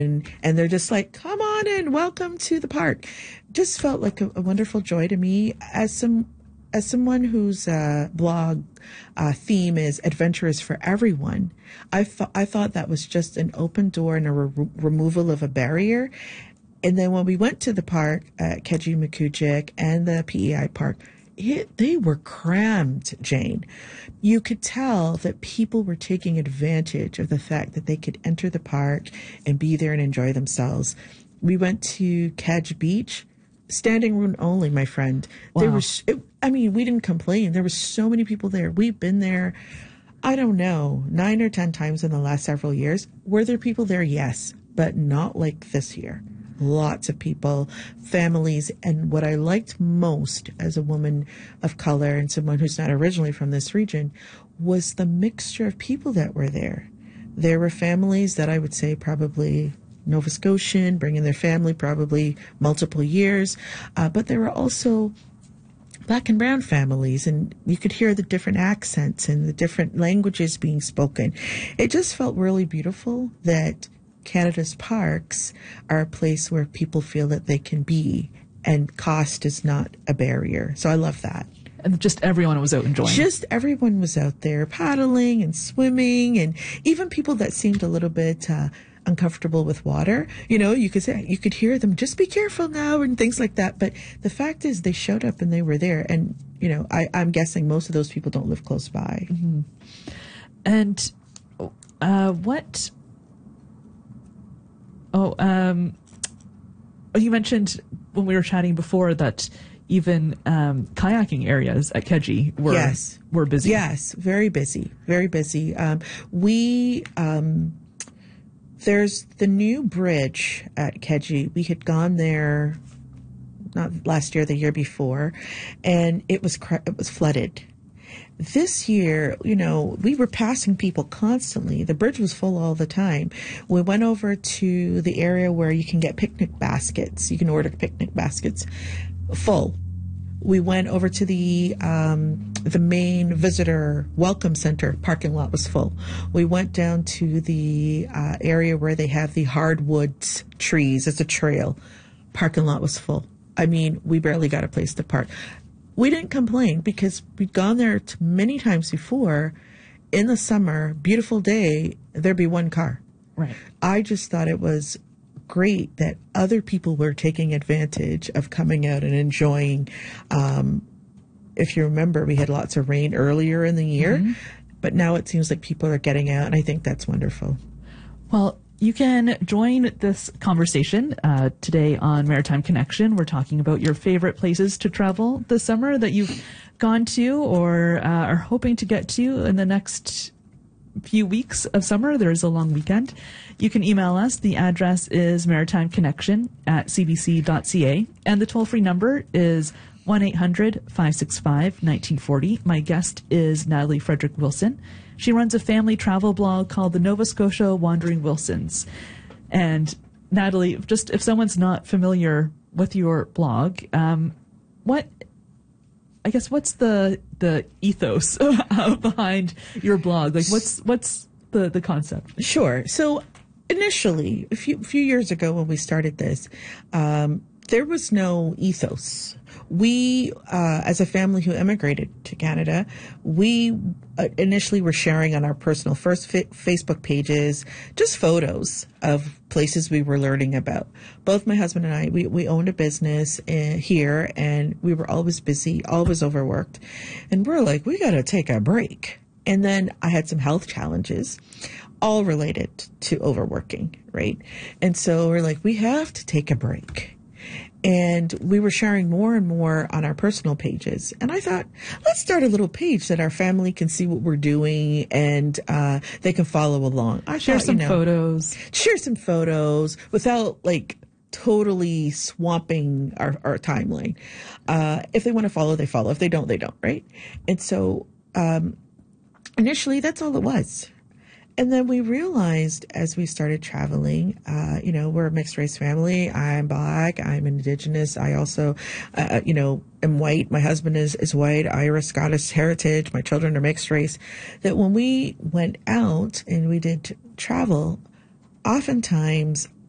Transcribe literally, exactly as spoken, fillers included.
and they're just like, come on in, welcome to the park. Just felt like a, a wonderful joy to me as some as someone whose uh, blog uh, theme is adventurous for everyone. I thought I thought that was just an open door and a re- removal of a barrier. And then when we went to the park at Keji-Makuchik and the P E I park, it, they were crammed, Jane. You could tell that people were taking advantage of the fact that they could enter the park and be there and enjoy themselves. We went to Kedge Beach, standing room only, my friend. Wow. There was, it, I mean, we didn't complain. There were so many people there. We've been there, I don't know, nine or ten times in the last several years. Were there people there? Yes, but not like this year. Lots of people, families, and what I liked most as a woman of color and someone who's not originally from this region was the mixture of people that were there. There were families that I would say probably Nova Scotian, bringing their family probably multiple years, uh, but there were also Black and brown families, and you could hear the different accents and the different languages being spoken. It just felt really beautiful that Canada's parks are a place where people feel that they can be, and cost is not a barrier. So I love that. And just everyone was out enjoying. Just everyone was out there paddling and swimming, and even people that seemed a little bit uh, uncomfortable with water. You know, you could say, you could hear them, just be careful now, and things like that. But the fact is, they showed up and they were there. And you know, I, I'm guessing most of those people don't live close by. Mm-hmm. And uh, what? Oh, um, you mentioned when we were chatting before that even um, kayaking areas at Keji were yes. were busy. Yes, very busy, very busy. Um, we um, there's the new bridge at Keji. We had gone there not last year, the year before, and it was cr- it was flooded. This year, you know, we were passing people constantly. The bridge was full all the time. We went over to the area where you can get picnic baskets. You can order picnic baskets. Full. We went over to the um, the main visitor welcome center. Parking lot was full. We went down to the uh, area where they have the hardwoods trees. It's a trail. Parking lot was full. I mean, we barely got a place to park. We didn't complain because we'd gone there t- many times before. In the summer, beautiful day, there'd be one car. Right. I just thought it was great that other people were taking advantage of coming out and enjoying. Um, if you remember, we had lots of rain earlier in the year, mm-hmm. but now it seems like people are getting out, and I think that's wonderful. Well, you can join this conversation uh, today on Maritime Connection. We're talking about your favorite places to travel this summer that you've gone to or uh, are hoping to get to in the next few weeks of summer. There's a long weekend. You can email us. The address is maritimeconnection at c b c dot c a, and the toll-free number is one eight hundred five six five one nine four zero. My guest is Natalie Frederick Wilson. She runs a family travel blog called the Nova Scotia Wandering Wilsons. And Natalie, just if someone's not familiar with your blog, um, what, I guess, what's the the ethos behind your blog? Like, what's what's the, the concept? Sure. So initially, a few, few years ago when we started this, um, there was no ethos. We, uh, as a family who immigrated to Canada, we uh, initially were sharing on our personal first fi- Facebook pages just photos of places we were learning about. Both my husband and I, we, we owned a business uh, here, and we were always busy, always overworked. And we're like, we got to take a break. And then I had some health challenges, all related to overworking, right? And so we're like, we have to take a break. And we were sharing more and more on our personal pages. And I thought, let's start a little page that our family can see what we're doing, and uh, they can follow along. I share thought, some you know, photos. Share some photos without like totally swamping our, our timeline. Uh, if they want to follow, they follow. If they don't, they don't, right? And so um, initially, that's all it was. And then we realized as we started traveling, uh, you know, we're a mixed race family. I'm Black. I'm Indigenous. I also, uh, you know, am white. My husband is, is white, Irish, Scottish heritage. My children are mixed race. That when we went out and we did travel, oftentimes